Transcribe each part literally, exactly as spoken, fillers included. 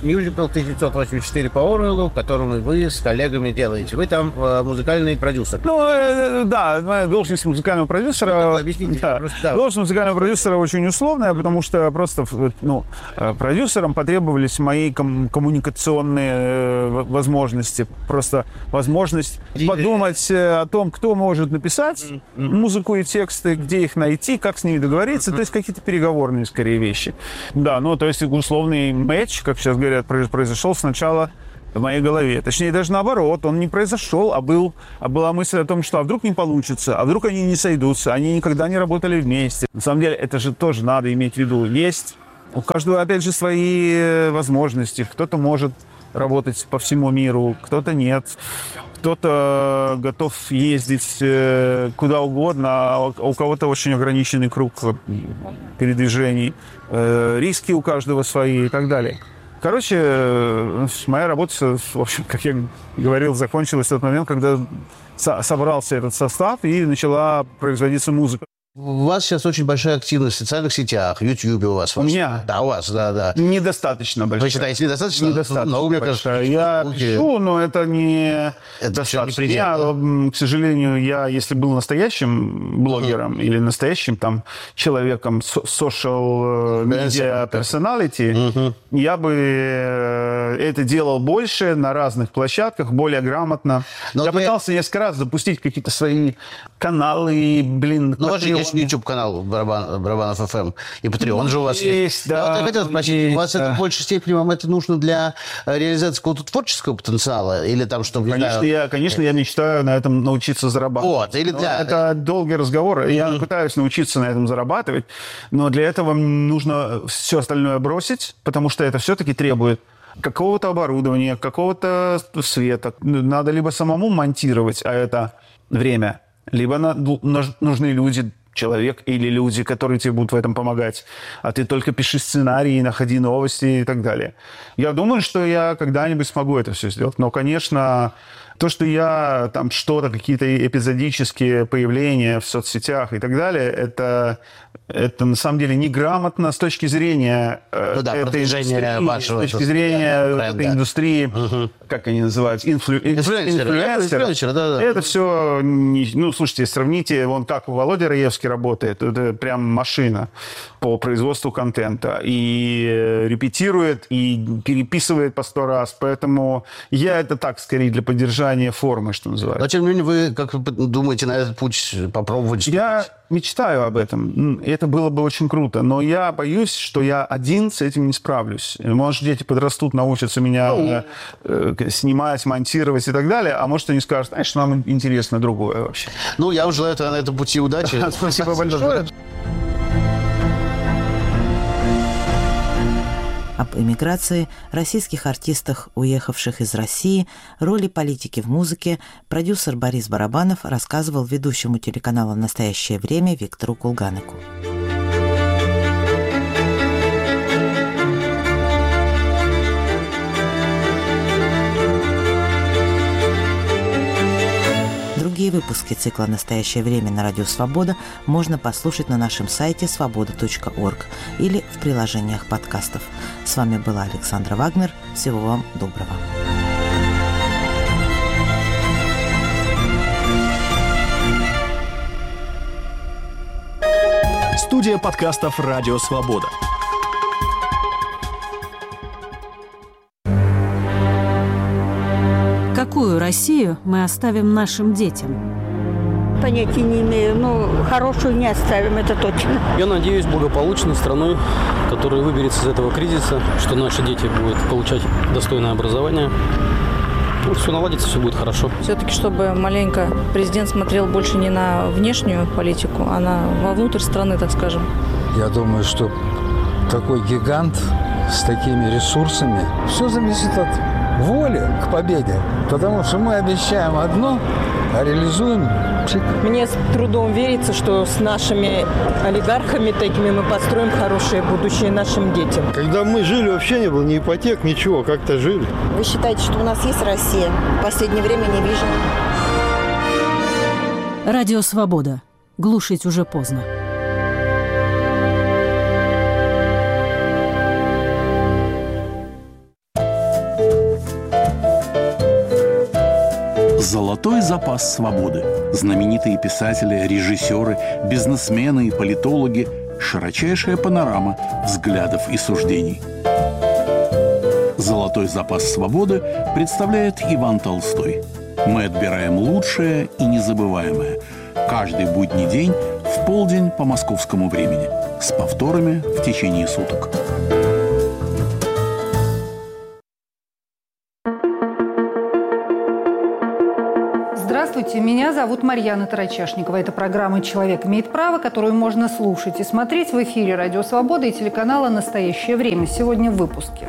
мюзикл тысяча девятьсот восемьдесят четыре по Оруэллу, который вы с коллегами делаете. Вы там э, музыкальный продюсер. Ну, э, да, моя должность музыкального продюсера... Ну, объясните, да, просто, да. Должность музыкального продюсера очень условная, потому что просто ну, продюсерам потребовались мои ком- коммуникационные э, возможности. Просто возможность и... подумать о том, кто может написать mm-hmm. музыку и тексты, где их найти, как с ними договориться. Mm-hmm. То есть какие-то переговорные, скорее, вещи. Да, ну, то есть условный матч, как сейчас говорят, произошел сначала в моей голове. Точнее, даже наоборот, он не произошел, а, был, а была мысль о том, что а вдруг не получится, а вдруг они не сойдутся, они никогда не работали вместе. На самом деле, это же тоже надо иметь в виду. Есть у каждого, опять же, свои возможности. Кто-то может работать по всему миру, кто-то нет. Кто-то готов ездить куда угодно, а у кого-то очень ограниченный круг передвижений. Риски у каждого свои и так далее. Короче, моя работа, в общем, как я говорил, закончилась в тот момент, когда собрался этот состав и начала производиться музыка. У вас сейчас очень большая активность в социальных сетях, в Ютьюбе у вас. У меня? Да, у вас, да, да. Недостаточно большая. Вы считаете, недостаточно? Недостаточно но, мне большая. кажется, я пишу, но это не это достаточно. Не я, к сожалению, я, если был настоящим блогером uh-huh. или настоящим там человеком, social media personality, uh-huh. я бы это делал больше на разных площадках, более грамотно. Но я ты... пытался несколько раз запустить какие-то свои каналы, блин, ну, YouTube-канал Барабан, Барабанов эф эм и Patreon же у вас есть. Да, вот я хотел спросить, есть, у вас да. это в большей степени вам это нужно для реализации какого-то творческого потенциала? Или там, чтобы... Конечно, я, конечно, я мечтаю на этом научиться зарабатывать. Вот, или для... Это долгий разговор. Я mm-hmm. пытаюсь научиться на этом зарабатывать, но для этого нужно все остальное бросить, потому что это все-таки требует какого-то оборудования, какого-то света. Надо либо самому монтировать, а это время, либо нужны люди, человек или люди, которые тебе будут в этом помогать. А ты только пиши сценарии, находи новости и так далее. Я думаю, что я когда-нибудь смогу это все сделать. Но, конечно, то, что я там что-то, какие-то эпизодические появления в соцсетях и так далее, это, это на самом деле неграмотно с точки зрения ну, да, этой индустрии, вашего, с точки зрения бренда. этой индустрии, угу. как они называются, инфлю... инфлюенсеры. Да, да. Это все, ну, слушайте, сравните, вон как у Володя Раевский работает, это прям машина по производству контента. И репетирует, и переписывает по сто раз. Поэтому я это так, скорее, для поддержания формы, что называется. Но, тем не менее, вы, как вы думаете, на этот путь попробовать? Я мечтаю об этом. Это было бы очень круто. Но я боюсь, что я один с этим не справлюсь. Может, дети подрастут, научатся меня ну, э, снимать, монтировать и так далее. А может, они скажут, знаешь, нам интересно другое вообще. Ну, я вам желаю на этом пути удачи. Спасибо большое. Об эмиграции, российских артистах, уехавших из России, роли политики в музыке продюсер Борис Барабанов рассказывал ведущему телеканала «Настоящее время» Виктору Кулганыку. Другие выпуски цикла «Настоящее время» на Радио Свобода можно послушать на нашем сайте свобода точка орг или в приложениях подкастов. С вами была Александра Вагнер. Всего вам доброго. Студия подкастов «Радио Свобода». Какую Россию мы оставим нашим детям? Понятия не имею, но хорошую не оставим, это точно. Я надеюсь, благополучной страной, которая выберется из этого кризиса, что наши дети будут получать достойное образование. Ну, все наладится, все будет хорошо. Все-таки, чтобы маленько президент смотрел больше не на внешнюю политику, а на вовнутрь страны, так скажем. Я думаю, что такой гигант с такими ресурсами, все зависит от воли к победе. Потому что мы обещаем одно, а реализуем пшик. Мне с трудом верится, что с нашими олигархами такими мы построим хорошее будущее нашим детям. Когда мы жили, вообще не было ни ипотек, ничего, как-то жили. Вы считаете, что у нас есть Россия? В последнее время не вижу. Радио Свобода. Глушить уже поздно. Золотой запас свободы. Знаменитые писатели, режиссеры, бизнесмены и политологи. Широчайшая панорама взглядов и суждений. Золотой запас свободы представляет Иван Толстой. Мы отбираем лучшее и незабываемое. Каждый будний день в полдень по московскому времени. С повторами в течение суток. Здравствуйте, меня зовут Марьяна Тарачашникова. Это программа «Человек имеет право», которую можно слушать и смотреть в эфире «Радио Свобода» и телеканала «Настоящее время». Сегодня в выпуске.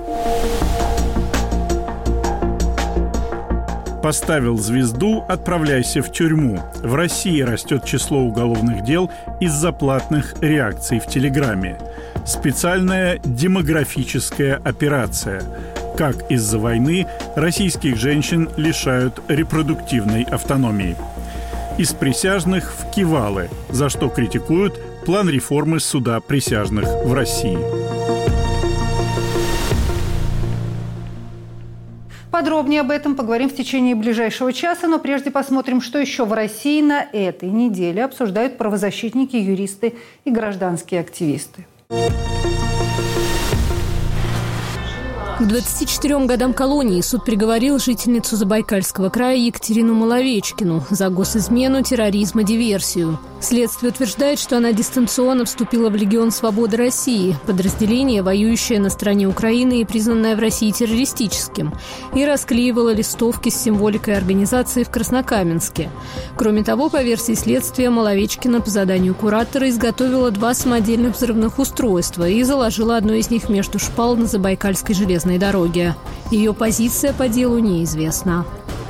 Поставил звезду – отправляйся в тюрьму. В России растет число уголовных дел из-за платных реакций в Телеграме. Специальная демографическая операция. Как из-за войны российских женщин лишают репродуктивной автономии. Из присяжных в кивалы, за что критикуют план реформы суда присяжных в России. Подробнее об этом поговорим в течение ближайшего часа, но прежде посмотрим, что еще в России на этой неделе обсуждают правозащитники, юристы и гражданские активисты. К двадцати четырем годам колонии суд приговорил жительницу Забайкальского края Екатерину Маловечкину за госизмену, терроризм и диверсию. Следствие утверждает, что она дистанционно вступила в Легион Свободы России, подразделение, воюющее на стороне Украины и признанное в России террористическим, и расклеивала листовки с символикой организации в Краснокаменске. Кроме того, по версии следствия, Маловечкина по заданию куратора изготовила два самодельных взрывных устройства и заложила одно из них между шпал на Забайкальской железной дороге. Ее позиция по делу неизвестна.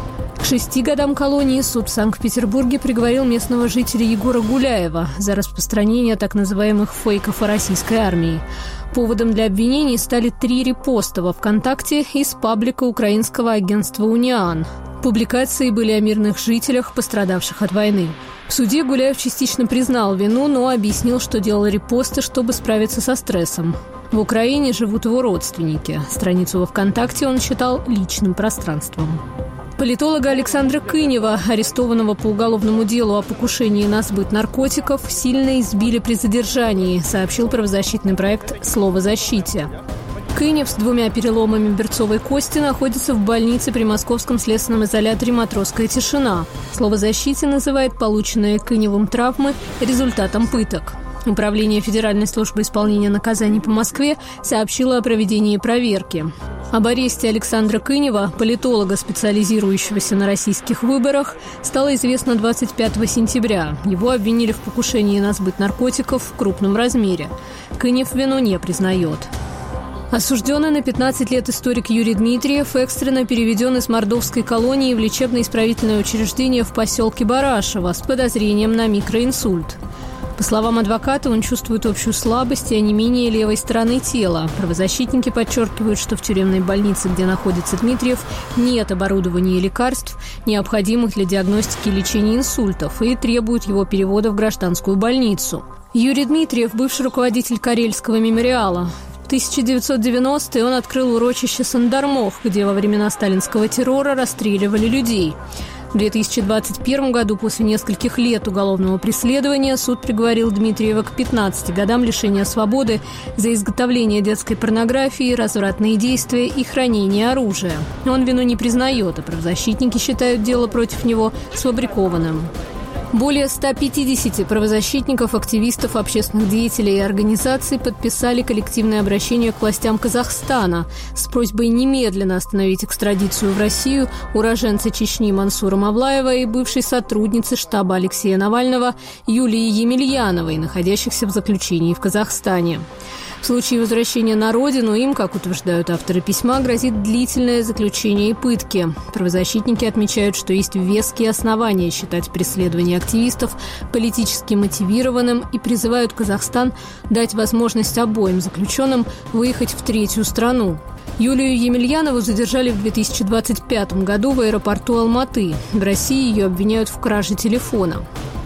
К шести годам колонии суд в Санкт-Петербурге приговорил местного жителя Егора Гуляева за распространение так называемых фейков о российской армии. Поводом для обвинений стали три репоста во ВКонтакте из паблика украинского агентства «Униан». Публикации были о мирных жителях, пострадавших от войны. В суде Гуляев частично признал вину, но объяснил, что делал репосты, чтобы справиться со стрессом. В Украине живут его родственники. Страницу во ВКонтакте он считал личным пространством. Политолога Александра Кынева, арестованного по уголовному делу о покушении на сбыт наркотиков, сильно избили при задержании, сообщил правозащитный проект «Слово защите». Кынев с двумя переломами берцовой кости находится в больнице при московском следственном изоляторе «Матросская тишина». «Слово защите» называет полученные Кыневым травмы результатом пыток. Управление Федеральной службы исполнения наказаний по Москве сообщило о проведении проверки. Об аресте Александра Кынева, политолога, специализирующегося на российских выборах, стало известно двадцать пятого сентября. Его обвинили в покушении на сбыт наркотиков в крупном размере. Кынев вину не признает. Осужденный на пятнадцать лет историк Юрий Дмитриев экстренно переведен из мордовской колонии в лечебно-исправительное учреждение в поселке Барашево с подозрением на микроинсульт. По словам адвоката, он чувствует общую слабость и онемение левой стороны тела. Правозащитники подчеркивают, что в тюремной больнице, где находится Дмитриев, нет оборудования и лекарств, необходимых для диагностики и лечения инсультов, и требуют его перевода в гражданскую больницу. Юрий Дмитриев – бывший руководитель Карельского мемориала. В тысяча девятьсот девяностые он открыл урочище Сандармох, где во времена сталинского террора расстреливали людей. В две тысячи двадцать первом году, после нескольких лет уголовного преследования, суд приговорил Дмитриева к пятнадцати годам лишения свободы за изготовление детской порнографии, развратные действия и хранение оружия. Он вину не признает, а правозащитники считают дело против него сфабрикованным. Более ста пятидесяти правозащитников, активистов, общественных деятелей и организаций подписали коллективное обращение к властям Казахстана с просьбой немедленно остановить экстрадицию в Россию уроженца Чечни Мансура Мавлаева и бывшей сотрудницы штаба Алексея Навального Юлии Емельяновой, находящихся в заключении в Казахстане. В случае возвращения на родину им, как утверждают авторы письма, грозит длительное заключение и пытки. Правозащитники отмечают, что есть веские основания считать преследование активистов политически мотивированным и призывают Казахстан дать возможность обоим заключенным выехать в третью страну. Юлию Емельянову задержали в две тысячи двадцать пятом году в аэропорту Алматы. В России ее обвиняют в краже телефона.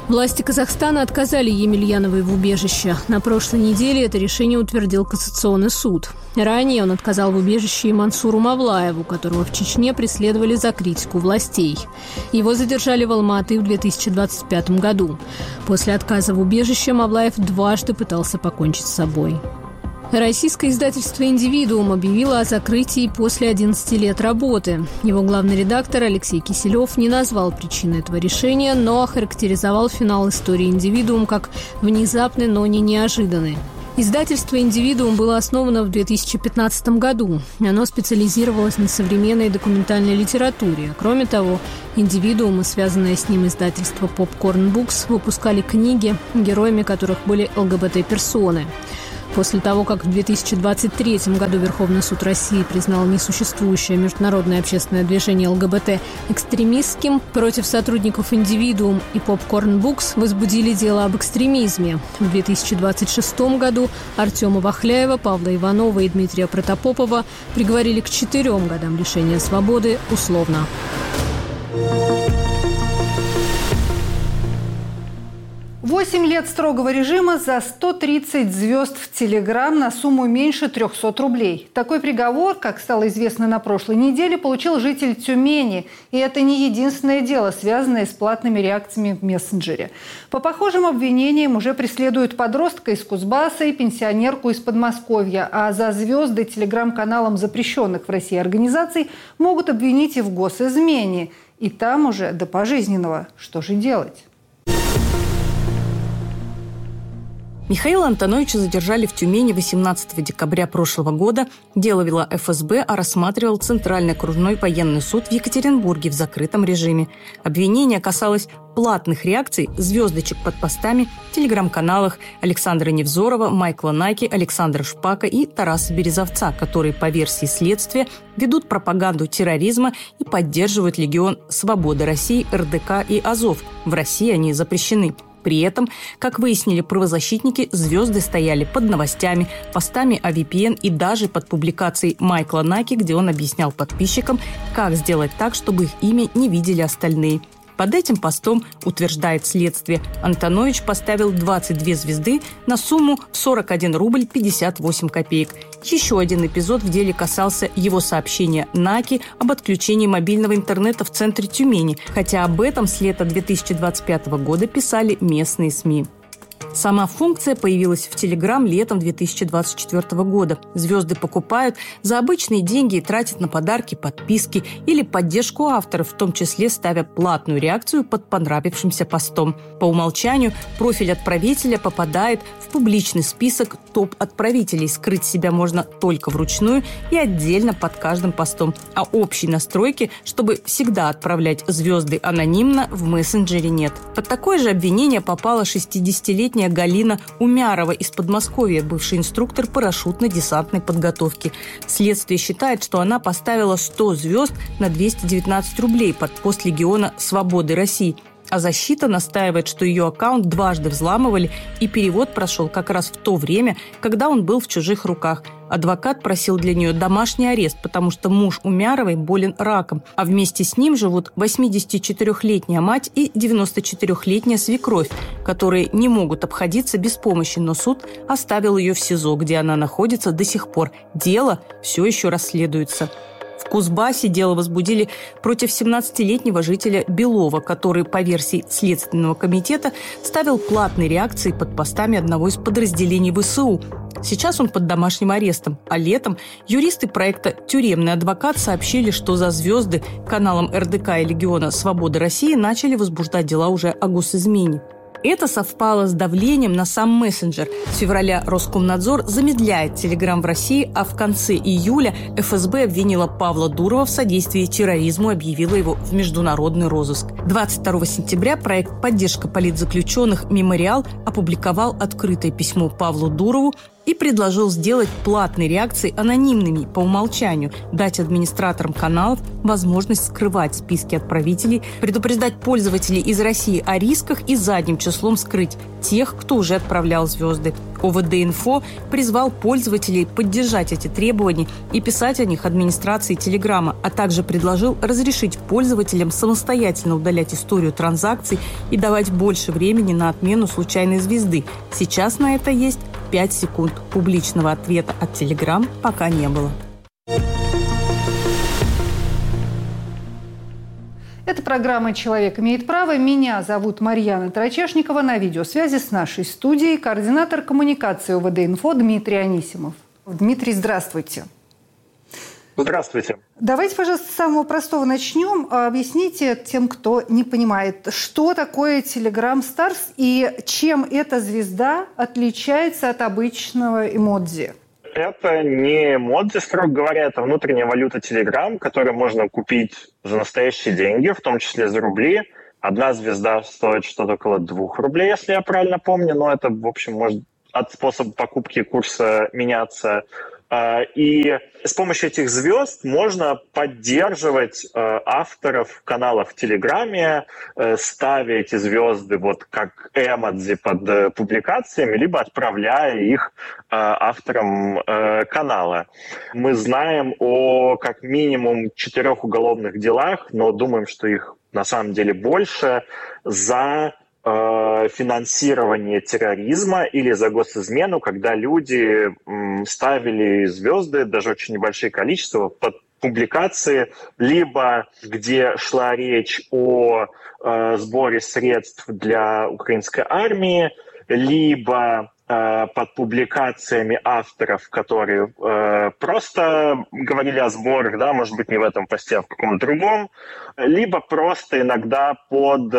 Власти Казахстана отказали Емельяновой в убежище. На прошлой неделе это решение утвердил Кассационный суд. Ранее он отказал в убежище и Мансуру Мавлаеву, которого в Чечне преследовали за критику властей. Его задержали в Алматы в две тысячи двадцать пятом году. После отказа в убежище Мавлаев дважды пытался покончить с собой. Российское издательство «Индивидуум» объявило о закрытии после одиннадцати лет работы. Его главный редактор Алексей Киселев не назвал причины этого решения, но охарактеризовал финал истории «Индивидуум» как внезапный, но не неожиданный. Издательство «Индивидуум» было основано в две тысячи пятнадцатом году. Оно специализировалось на современной документальной литературе. Кроме того, «Индивидуум» и связанное с ним издательство «Попкорн Букс» выпускали книги, героями которых были ЛГБТ-персоны. После того, как в две тысячи двадцать третьем году Верховный суд России признал несуществующее международное общественное движение ЛГБТ экстремистским, против сотрудников «Индивидуум» и «Попкорн Букс» возбудили дело об экстремизме. В две тысячи двадцать шестом году Артема Вахляева, Павла Иванова и Дмитрия Протопопова приговорили к четырем годам лишения свободы условно. Восемь лет строгого режима за сто тридцать звезд в Телеграм на сумму меньше трехсот рублей. Такой приговор, как стало известно на прошлой неделе, получил житель Тюмени. И это не единственное дело, связанное с платными реакциями в мессенджере. По похожим обвинениям уже преследуют подростка из Кузбасса и пенсионерку из Подмосковья. А за звезды телеграм-каналам запрещенных в России организаций могут обвинить и в госизмене. И там уже до пожизненного. Что же делать? Михаила Антоновича задержали в Тюмени восемнадцатого декабря прошлого года. Дело вела эф эс бэ, а рассматривал Центральный окружной военный суд в Екатеринбурге в закрытом режиме. Обвинение касалось платных реакций, звездочек под постами в телеграм-каналах Александра Невзорова, Майкла Наки, Александра Шпака и Тараса Березовца, которые, по версии следствия, ведут пропаганду терроризма и поддерживают Легион Свободы России, эр дэ ка и Азов. В России они запрещены. При этом, как выяснили правозащитники, звезды стояли под новостями, постами о ви пи эн и даже под публикацией Майкла Наки, где он объяснял подписчикам, как сделать так, чтобы их имя не видели остальные. Под этим постом, утверждает следствие, Антонович поставил двадцать две звезды на сумму сорок один рубль пятьдесят восемь копеек. Еще один эпизод в деле касался его сообщения Наки об отключении мобильного интернета в центре Тюмени, хотя об этом с лета две тысячи двадцать пятого года писали местные СМИ. Сама функция появилась в Телеграм летом две тысячи двадцать четвёртого года. Звезды покупают за обычные деньги и тратят на подарки, подписки или поддержку авторов, в том числе ставя платную реакцию под понравившимся постом. По умолчанию профиль отправителя попадает в публичный список топ-отправителей. Скрыть себя можно только вручную и отдельно под каждым постом. А общей настройки, чтобы всегда отправлять звезды анонимно, в мессенджере нет. Под такое же обвинение попала шестидесятилетняя Галина Умярова из Подмосковья, бывший инструктор парашютно-десантной подготовки. Следствие считает, что она поставила сто звезд на двести девятнадцать рублей под пост Легиона Свободы России. А защита настаивает, что ее аккаунт дважды взламывали, и перевод прошел как раз в то время, когда он был в чужих руках. Адвокат просил для нее домашний арест, потому что муж Умяровой болен раком, а вместе с ним живут восьмидесятичетырёхлетняя мать и девяносточетырёхлетняя свекровь, которые не могут обходиться без помощи, но суд оставил ее в СИЗО, где она находится до сих пор. Дело все еще расследуется. В Кузбассе дело возбудили против семнадцатилетнего жителя Белова, который, по версии Следственного комитета, ставил платные реакции под постами одного из подразделений вэ эс у. Сейчас он под домашним арестом, а летом юристы проекта «Тюремный адвокат» сообщили, что за звезды каналам эр дэ ка и Легиона Свободы России начали возбуждать дела уже о госизмене. Это совпало с давлением на сам мессенджер. С февраля Роскомнадзор замедляет Телеграм в России, а в конце июля эф эс бэ обвинила Павла Дурова в содействии терроризму и объявила его в международный розыск. двадцать второго сентября проект «Поддержка политзаключенных. Мемориал» опубликовал открытое письмо Павлу Дурову, и предложил сделать платные реакции анонимными по умолчанию, дать администраторам каналов возможность скрывать списки отправителей, предупреждать пользователей из России о рисках и задним числом скрыть тех, кто уже отправлял звезды. ОВД-инфо призвал пользователей поддержать эти требования и писать о них администрации Телеграма, а также предложил разрешить пользователям самостоятельно удалять историю транзакций и давать больше времени на отмену случайной звезды. Сейчас на это есть пять секунд. Публичного ответа от Telegram пока не было. Это программа «Человек имеет право». Меня зовут Марьяна Трачешникова. На видеосвязи с нашей студией координатор коммуникации ОВД-инфо Дмитрий Анисимов. Дмитрий, здравствуйте. Здравствуйте. Давайте, пожалуйста, с самого простого начнем. Объясните тем, кто не понимает, что такое Telegram Stars и чем эта звезда отличается от обычного эмодзи. Это не эмодзи, строго говоря, это внутренняя валюта Telegram, которую можно купить за настоящие деньги, в том числе за рубли. Одна звезда стоит что-то около двух рублей, если я правильно помню, но это, в общем, может от способа покупки курса меняться. И с помощью этих звезд можно поддерживать авторов каналов в Телеграме, ставя эти звезды вот как эмодзи под публикациями, либо отправляя их авторам канала. Мы знаем о как минимум четырех уголовных делах, но думаем, что их на самом деле больше, за финансирование терроризма или за госизмену, когда люди ставили звезды, даже очень небольшие количества, под публикации, либо где шла речь о э, сборе средств для украинской армии, либо э, под публикациями авторов, которые э, просто говорили о сборах, да, может быть, не в этом посте, а в каком-то другом, либо просто иногда под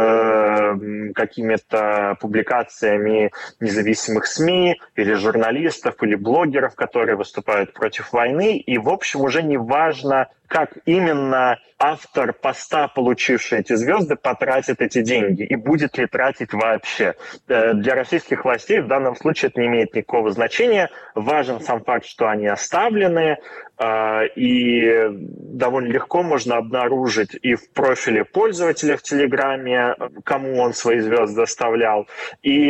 э, какими-то публикациями независимых СМИ или журналистов, или блогеров, которые выступают против войны. И, в общем, уже не важно, как именно автор поста, получивший эти звезды, потратит эти деньги и будет ли тратить вообще. Для российских властей в данном случае это не имеет никакого значения. Важен сам факт, что они оставлены, и довольно легко можно обнаружить и в профиле пользователя в Телеграме, кому он свои звезды оставлял, и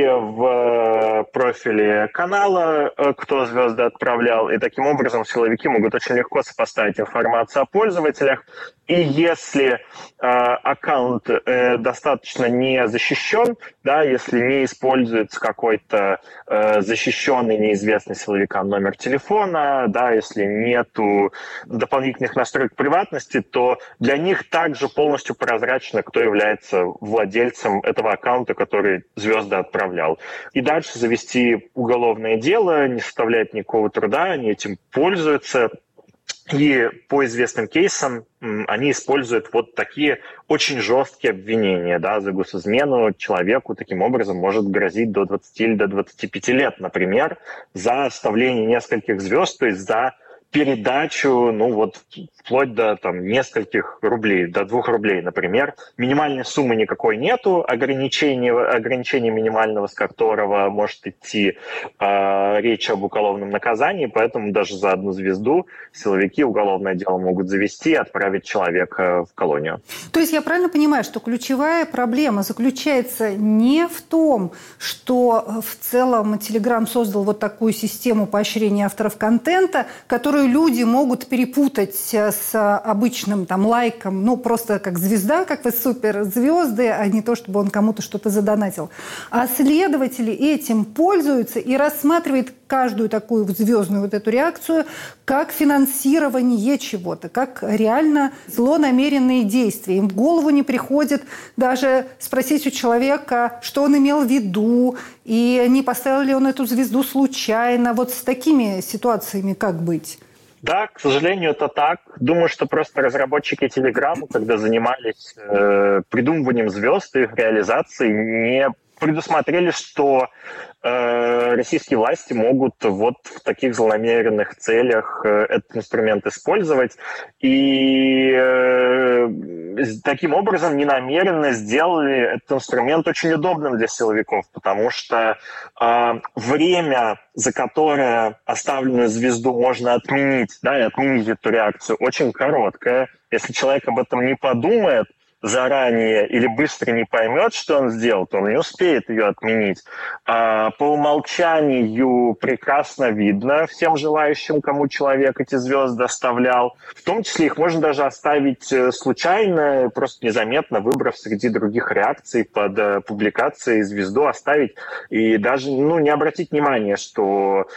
в профиле канала, кто звезды отправлял. И таким образом силовики могут очень легко сопоставить информацию о пользователях. И если э, аккаунт э, достаточно не защищен, да, если не используется какой-то э, защищенный, неизвестный силовикам номер телефона, да, если нету дополнительных настроек приватности, то для них также полностью прозрачно, кто является владельцем этого аккаунта, который звезды отправлял. И дальше завести уголовное дело не составляет никакого труда, они этим пользуются. И по известным кейсам они используют вот такие очень жесткие обвинения, да, за госизмену. Человеку таким образом может грозить до двадцати или до двадцати пяти лет, например, за оставление нескольких звезд, то есть за передачу, ну вот, вплоть до там нескольких рублей, до двух рублей, например. Минимальной суммы никакой нету, ограничения, ограничения минимального, с которого может идти э, речь об уголовном наказании, поэтому даже за одну звезду силовики уголовное дело могут завести и отправить человека в колонию. То есть я правильно понимаю, что ключевая проблема заключается не в том, что в целом Telegram создал вот такую систему поощрения авторов контента, которую люди могут перепутать с обычным там лайком, ну, просто как звезда, как вы суперзвезды, а не то, чтобы он кому-то что-то задонатил. А следователи этим пользуются и рассматривают каждую такую звездную вот эту реакцию как финансирование чего-то, как реально злонамеренные действия. Им в голову не приходит даже спросить у человека, что он имел в виду, и не поставил ли он эту звезду случайно. Вот с такими ситуациями как быть? Да, к сожалению, это так. Думаю, что просто разработчики Telegram, когда занимались э, придумыванием звезд и их реализацией, не предусмотрели, что э, российские власти могут вот в таких злонамеренных целях э, этот инструмент использовать. И э, таким образом ненамеренно сделали этот инструмент очень удобным для силовиков, потому что э, время, за которое оставленную звезду можно отменить, да, и отменить эту реакцию, очень короткое. Если человек об этом не подумает заранее или быстро не поймет, что он сделал, то он не успеет ее отменить. А по умолчанию прекрасно видно всем желающим, кому человек эти звезды оставлял. В том числе их можно даже оставить случайно, просто незаметно, выбрав среди других реакций под публикацией звезду, оставить и даже ну, не обратить внимания, что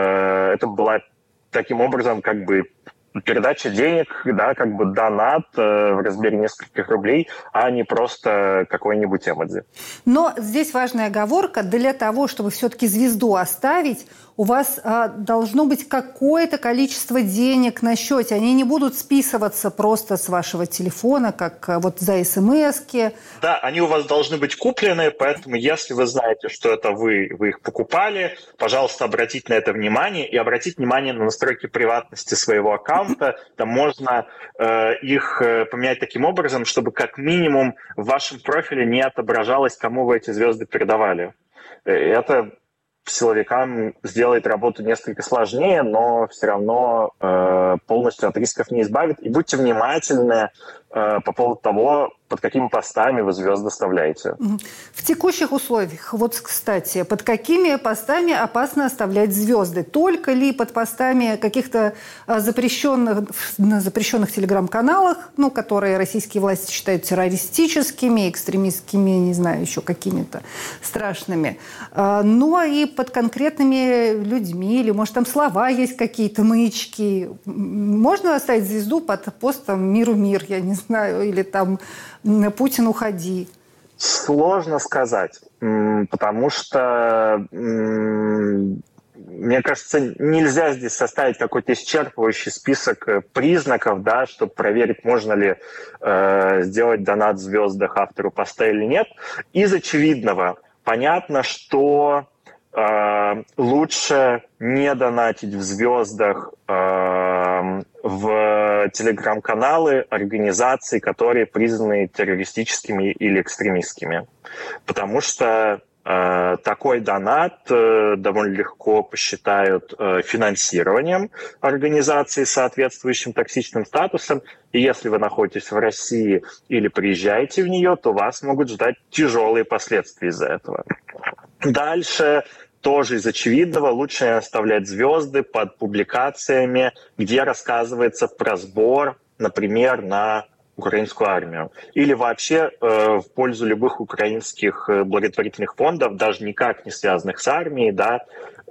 э, это была таким образом как бы передача денег, да, как бы донат э, в размере нескольких рублей, а не просто какой-нибудь эмодзи. Но здесь важная оговорка. Для того, чтобы все-таки звезду оставить, у вас а, должно быть какое-то количество денег на счете. Они не будут списываться просто с вашего телефона, как а, вот за смс-ки. Да, они у вас должны быть куплены, поэтому если вы знаете, что это вы, вы их покупали, пожалуйста, обратите на это внимание и обратите внимание на настройки приватности своего аккаунта. Там можно э, их э, поменять таким образом, чтобы как минимум в вашем профиле не отображалось, кому вы эти звезды передавали. Это силовикам сделает работу несколько сложнее, но все равно э, полностью от рисков не избавит. И будьте внимательны э, по поводу того, под какими постами вы звезды оставляете. В текущих условиях, вот, кстати, под какими постами опасно оставлять звезды? Только ли под постами каких-то запрещенных, на запрещенных телеграм-каналах, ну, которые российские власти считают террористическими, экстремистскими, не знаю, еще какими-то страшными, но и под конкретными людьми, или, может, там слова есть какие-то, маячки. Можно оставить звезду под постом «Миру мир», я не знаю, или там «Путин, уходи»? Сложно сказать, потому что, мне кажется, нельзя здесь составить какой-то исчерпывающий список признаков, да, чтобы проверить, можно ли э, сделать донат в звездах автору поста или нет. Из очевидного понятно, что э, лучше не донатить в звездах э, в телеграм-каналы организаций, которые признаны террористическими или экстремистскими. Потому что э, такой донат э, довольно легко посчитают э, финансированием организации с соответствующим токсичным статусом. И если вы находитесь в России или приезжаете в нее, то вас могут ждать тяжелые последствия из-за этого. Дальше тоже из очевидного лучше оставлять звезды под публикациями, где рассказывается про сбор, например, на украинскую армию. Или вообще э, в пользу любых украинских благотворительных фондов, даже никак не связанных с армией, да,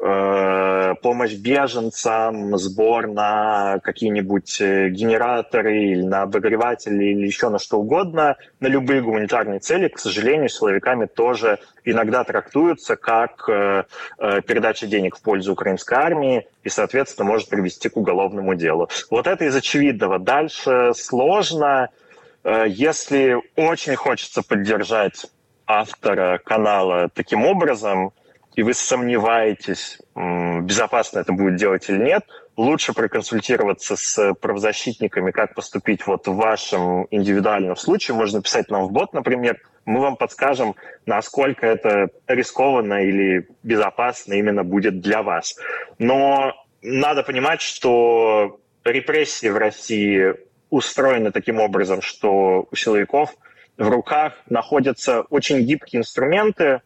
э, помощь беженцам, сбор на какие-нибудь генераторы или на обогреватели или еще на что угодно, на любые гуманитарные цели, к сожалению, силовиками тоже иногда трактуются как э, э, передача денег в пользу украинской армии и, соответственно, может привести к уголовному делу. Вот это из очевидного. Дальше сложно. Э, если очень хочется поддержать автора канала таким образом, и вы сомневаетесь, безопасно это будет делать или нет, лучше проконсультироваться с правозащитниками, как поступить вот в вашем индивидуальном случае. Можно писать нам в бот, например. Мы вам подскажем, насколько это рискованно или безопасно именно будет для вас. Но надо понимать, что репрессии в России устроены таким образом, что у силовиков в руках находятся очень гибкие инструменты,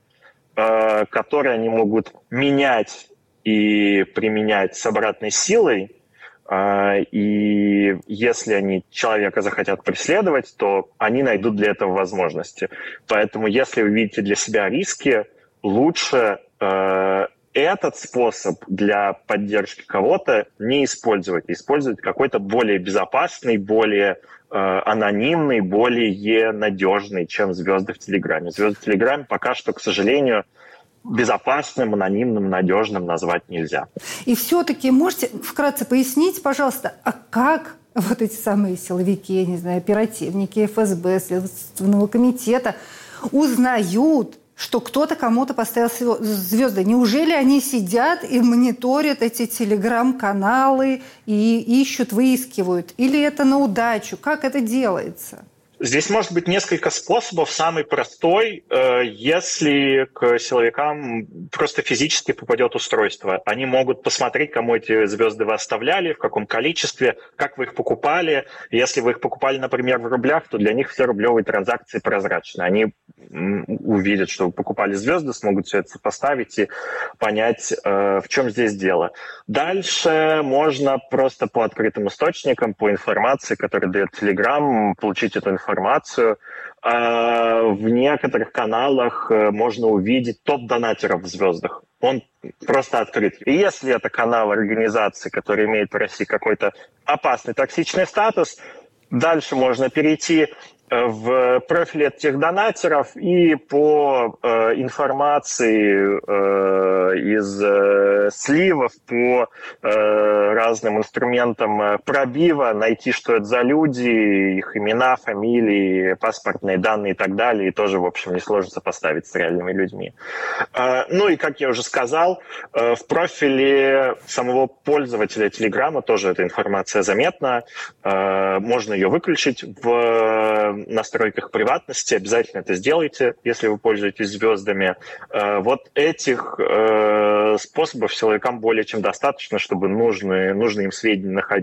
которые они могут менять и применять с обратной силой. И если они человека захотят преследовать, то они найдут для этого возможности. Поэтому если вы видите для себя риски, лучше этот способ для поддержки кого-то не использовать. Использовать какой-то более безопасный, более э, анонимный, более надежный, чем звезды в Телеграме. Звезды в Телеграме пока что, к сожалению, безопасным, анонимным, надежным назвать нельзя. И все-таки можете вкратце пояснить, пожалуйста, а как вот эти самые силовики, я не знаю, оперативники эф эс бэ, Следственного комитета узнают, что кто-то кому-то поставил звезды. Неужели они сидят и мониторят эти телеграм-каналы и ищут, выискивают? Или это на удачу? Как это делается? Здесь может быть несколько способов. Самый простой, если к силовикам просто физически попадет устройство. Они могут посмотреть, кому эти звезды вы оставляли, в каком количестве, как вы их покупали. Если вы их покупали, например, в рублях, то для них все рублевые транзакции прозрачны. Они увидят, что вы покупали звезды, смогут все это сопоставить и понять, в чем здесь дело. Дальше можно просто по открытым источникам, по информации, которую дает Telegram, получить эту информацию. информацию. В некоторых каналах можно увидеть топ-донатеров в звездах. Он просто открыт. И если это канал организации, который имеет в России какой-то опасный токсичный статус, дальше можно перейти в профиль этих донатеров и по э, информации э, из э, сливов, по э, разным инструментам пробива найти, что это за люди, их имена, фамилии, паспортные данные и так далее. И тоже, в общем, несложно сопоставить с реальными людьми. Э, ну и, как я уже сказал, э, в профиле самого пользователя Телеграма тоже эта информация заметна. Э, можно ее выключить в настройках приватности, обязательно это сделайте, если вы пользуетесь звездами. Вот этих способов силовикам более чем достаточно, чтобы нужные, нужные им сведения находить.